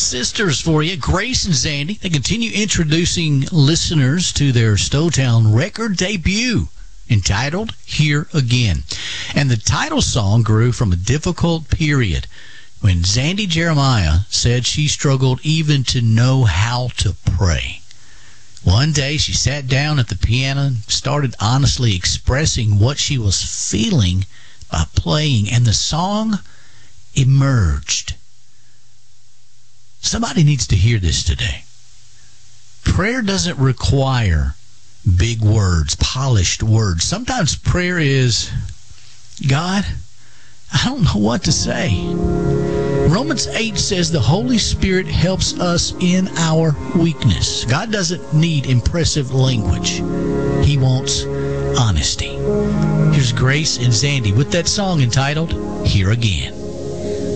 sisters for you, Grace and Zandy. They continue introducing listeners to their Stowtown record debut entitled Here Again. And the title song grew from a difficult period when Zandy Jeremiah said she struggled even to know how to pray. One day she sat down at the piano and started honestly expressing what she was feeling by playing, and the song emerged. Somebody needs to hear this today. Prayer doesn't require big words, polished words. Sometimes prayer is, God, I don't know what to say. Romans 8 says the Holy Spirit helps us in our weakness. God doesn't need impressive language. He wants honesty. Here's Grace and Zandy with that song entitled Here Again.